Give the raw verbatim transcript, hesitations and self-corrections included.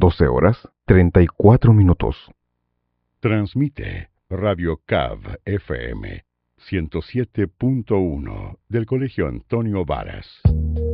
doce horas, treinta y cuatro minutos. Transmite Radio Cav F M ciento siete punto uno del Colegio Antonio Varas.